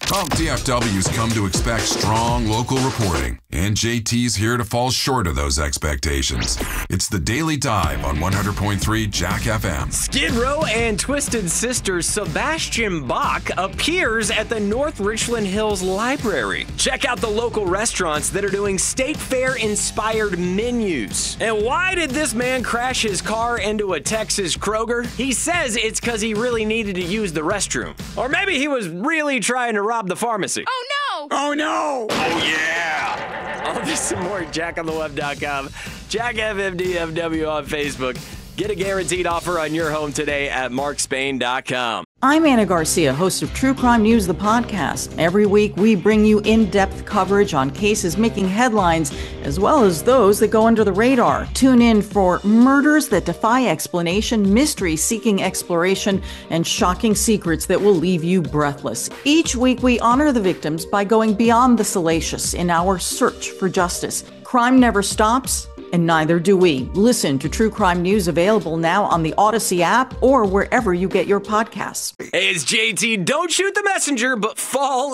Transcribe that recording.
CompTFW's come to expect strong local reporting, and JT's here to fall short of those expectations. It's the Daily Dive on 100.3 Jack FM. Skid Row and Twisted Sister Sebastian Bach appears at the North Richland Hills Library. Check out the local restaurants that are doing State Fair-inspired menus. And why did this man crash his car into a Texas Kroger? He says it's because he really needed to use the restroom. Or maybe he was really trying to rob the pharmacy. Oh, no! Oh, no! Oh, yeah! All this and more at jackontheweb.com. JackFMDFW on Facebook. Get a guaranteed offer on your home today at markspain.com. I'm Anna Garcia, host of True Crime News, the podcast. Every week, we bring you in-depth coverage on cases making headlines, as well as those that go under the radar. Tune in for murders that defy explanation, mysteries seeking exploration, and shocking secrets that will leave you breathless. Each week, we honor the victims by going beyond the salacious in our search for justice. Crime never stops, and neither do we. Listen to True Crime News, available now on the Odyssey app or wherever you get your podcasts. Hey, it's JT. Don't shoot the messenger, but fall